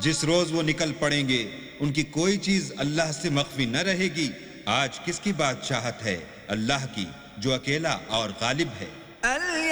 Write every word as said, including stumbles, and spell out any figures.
जिस रोज वो निकल पड़ेंगे उनकी कोई चीज अल्लाह से मख्फी न रहेगी। आज किसकी बादशाहत है? अल्लाह की, जो अकेला और गालिब है।